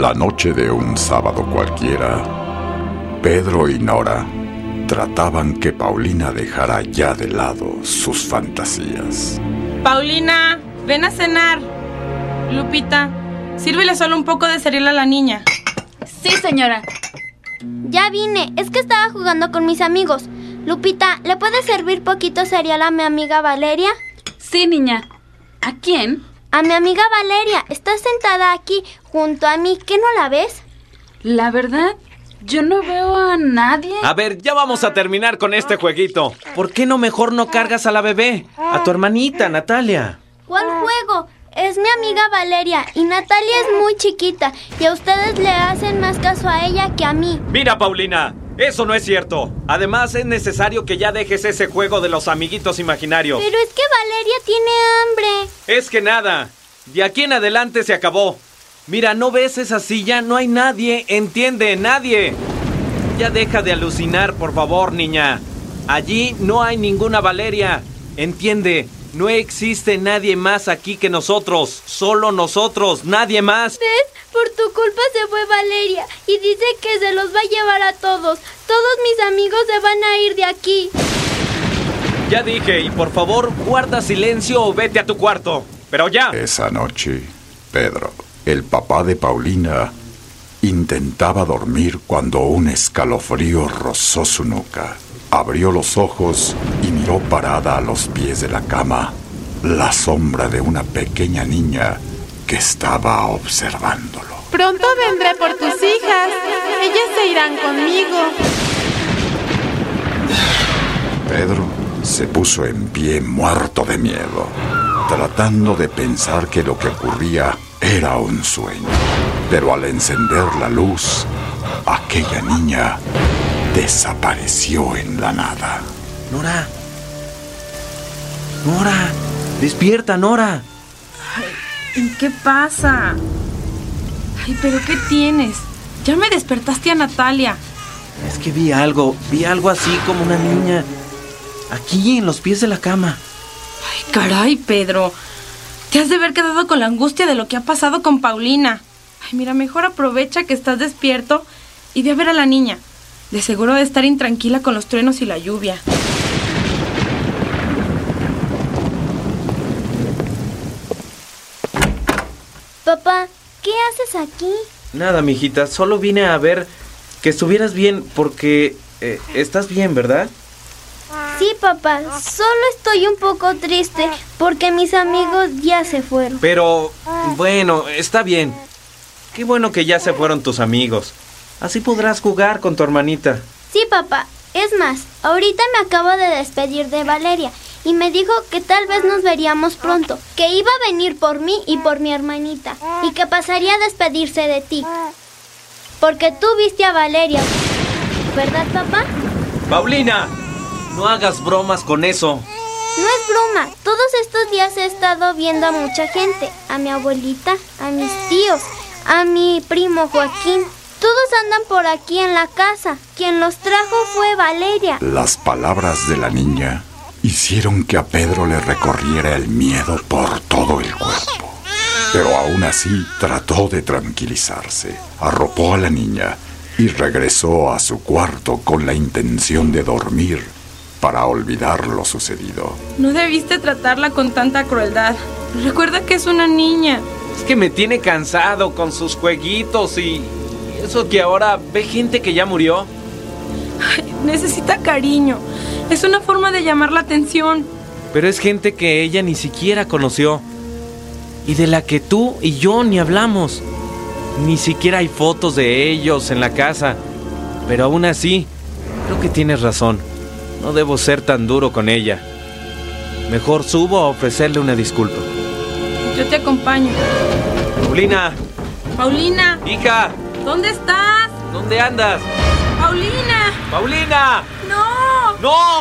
La noche de un sábado cualquiera, Pedro y Nora trataban que Paulina dejara ya de lado sus fantasías. Paulina, ven a cenar. Lupita, sírvele solo un poco de cereal a la niña. Sí, señora. Ya vine, es que estaba jugando con mis amigos. Lupita, ¿le puedes servir poquito cereal a mi amiga Valeria? Sí, niña. ¿A quién? A mi amiga Valeria. Está sentada aquí, junto a mí. ¿Qué no la ves? La verdad, yo no veo a nadie. A ver, ya vamos a terminar con este jueguito. ¿Por qué no mejor no cargas a la bebé? A tu hermanita, Natalia. ¿Cuál juego? Es mi amiga Valeria y Natalia es muy chiquita y a ustedes le hacen más caso a ella que a mí. Mira, Paulina, eso no es cierto. Además, es necesario que ya dejes ese juego de los amiguitos imaginarios. Pero es que Valeria tiene hambre. Es que nada, de aquí en adelante se acabó. Mira, ¿no ves esa silla? No hay nadie, ¿entiende? Nadie. Ya deja de alucinar, por favor, niña. Allí no hay ninguna Valeria, ¿entiende? No existe nadie más aquí que nosotros. Solo nosotros, nadie más. ¿Ves? Por tu culpa se fue Valeria y dice que se los va a llevar a todos. Todos mis amigos se van a ir de aquí. Ya dije, y por favor, guarda silencio o vete a tu cuarto. Pero ya. Esa noche, Pedro, el papá de Paulina, intentaba dormir cuando un escalofrío rozó su nuca. Abrió los ojos y miró parada a los pies de la cama la sombra de una pequeña niña que estaba observándolo. Pronto vendré por tus hijas. Ellas se irán conmigo. Pedro se puso en pie muerto de miedo, tratando de pensar que lo que ocurría era un sueño. Pero al encender la luz, aquella niña desapareció en la nada. Nora. Nora. Despierta, Nora. Ay, ¿qué pasa? Ay, ¿pero qué tienes? Ya me despertaste a Natalia. Es que vi algo así como una niña. Aquí, en los pies de la cama. Ay, caray, Pedro. Te has de haber quedado con la angustia de lo que ha pasado con Paulina. Ay, mira, mejor aprovecha que estás despierto y ve a ver a la niña. De seguro de estar intranquila con los truenos y la lluvia. Papá, ¿qué haces aquí? Nada, mijita, solo vine a ver que estuvieras bien porque estás bien, ¿verdad? Sí, papá, solo estoy un poco triste porque mis amigos ya se fueron. Pero, bueno, está bien. Qué bueno que ya se fueron tus amigos. Así podrás jugar con tu hermanita. Sí, papá. Es más, ahorita me acabo de despedir de Valeria y me dijo que tal vez nos veríamos pronto, que iba a venir por mí y por mi hermanita y que pasaría a despedirse de ti. Porque tú viste a Valeria, ¿verdad, papá? Paulina, no hagas bromas con eso. No es broma. Todos estos días he estado viendo a mucha gente. A mi abuelita, a mis tíos, a mi primo Joaquín. Todos andan por aquí en la casa. Quien los trajo fue Valeria. Las palabras de la niña hicieron que a Pedro le recorriera el miedo por todo el cuerpo. Pero aún así trató de tranquilizarse. Arropó a la niña y regresó a su cuarto con la intención de dormir para olvidar lo sucedido. No debiste tratarla con tanta crueldad. Recuerda que es una niña. Es que me tiene cansado con sus jueguitos y eso que ahora ve gente que ya murió. Ay, necesita cariño. Es una forma de llamar la atención. Pero es gente que ella ni siquiera conoció y de la que tú y yo ni hablamos. Ni siquiera hay fotos de ellos en la casa. Pero aún así, creo que tienes razón. No debo ser tan duro con ella. Mejor subo a ofrecerle una disculpa. Yo te acompaño. Paulina. Paulina. Hija. ¿Dónde estás? ¿Dónde andas? Paulina. Paulina. No. No.